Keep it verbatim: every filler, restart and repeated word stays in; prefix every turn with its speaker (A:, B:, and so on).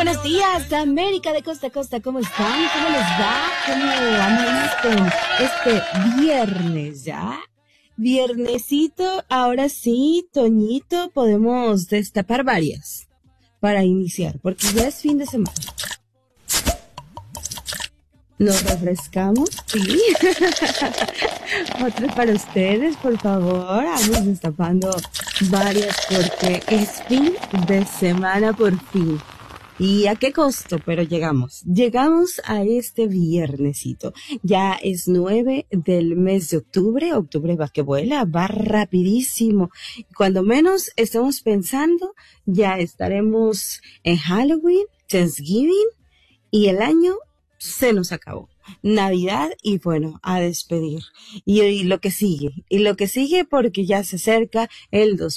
A: buenos días, América de costa a costa. ¿Cómo están? ¿Cómo les va? ¿Cómo amanecen este viernes ya? Viernesito, ahora sí, Toñito, podemos destapar varias para iniciar, porque ya es fin de semana. Nos refrescamos, sí. Otra para ustedes, por favor. Vamos destapando varias porque es fin de semana por fin. ¿Y a qué costo? Pero llegamos. Llegamos a este viernesito. Ya es nueve del mes de octubre. Octubre va que vuela, va rapidísimo. Cuando menos estemos pensando, ya estaremos en Halloween, Thanksgiving y el año se nos acabó. Navidad y bueno, a despedir. Y, y lo que sigue, y lo que sigue porque ya se acerca el dos